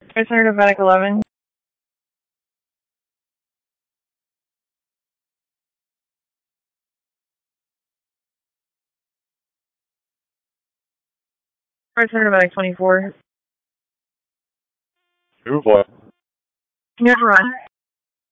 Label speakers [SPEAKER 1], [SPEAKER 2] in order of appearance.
[SPEAKER 1] Prisoner to Medic 11. Prisoner to Medic 24.
[SPEAKER 2] Who what?
[SPEAKER 1] You have to run.